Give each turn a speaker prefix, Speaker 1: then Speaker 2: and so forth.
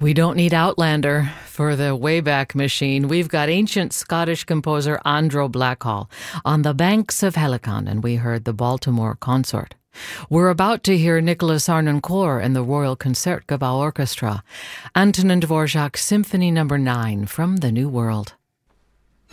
Speaker 1: We don't need Outlander for the Wayback Machine. We've got ancient Scottish composer Andro Blackhall on the banks of Helicon, and we heard the Baltimore Consort. We're about to hear Nicholas Harnoncourt and the Royal Concertgebouw Orchestra, Antonin Dvorak's Symphony No. 9 from the New World.